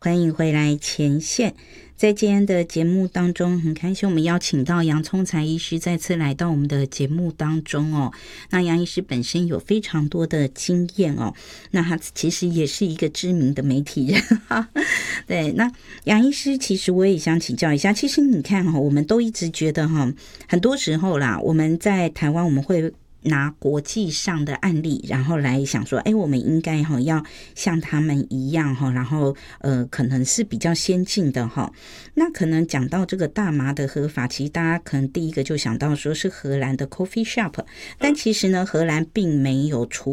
欢迎回来前线。在今天的节目当中，很开心我们邀请到杨聪财医师再次来到我们的节目当中哦。那杨医师本身有非常多的经验哦，那他其实也是一个知名的媒体人对，那杨医师其实我也想请教一下，其实你看我们都一直觉得很多时候啦，我们在台湾我们会拿国际上的案例，然后来想说，我们应该要像他们一样，然后可能是比较先进的哈。那可能讲到这个大麻的合法，其实大家可能第一个就想到说是荷兰的 coffee shop， 但其实呢，荷兰并没有除